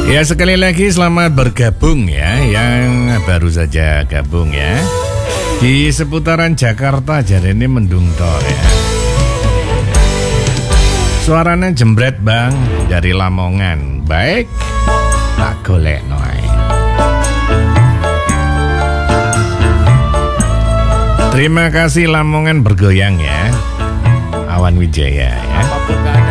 Ya, sekali lagi selamat bergabung ya, yang baru saja gabung ya. Di seputaran Jakarta jadi ini mendung tor ya. Suaranya jembret bang dari Lamongan. Baik, tak golek noy. Terima kasih Lamongan bergoyang ya. Awan Wijaya ya.